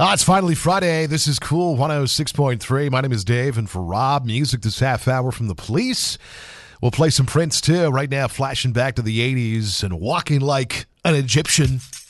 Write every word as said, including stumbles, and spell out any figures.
Ah, it's finally Friday. This is Cool one oh six point three. My name is Dave, and for Rob, music this half hour from the Police. We'll play some Prince, too. Right now, flashing back to the eighties and walking like an Egyptian.